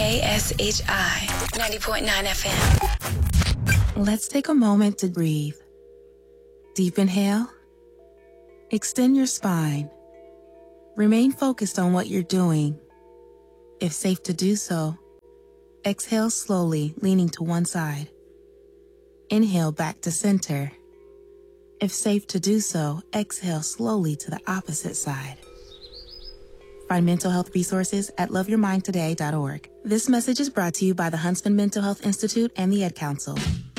KSHI 90.9 FM. Let's take a moment to breathe. Deep inhale. Extend your spine. Remain focused on what you're doing. If safe to do so, exhale slowly, leaning to one side. Inhale back to center. If safe to do so, exhale slowly to the opposite side. Find mental health resources at loveyourmindtoday.org. This message is brought to you by the Huntsman Mental Health Institute and the Ad Council.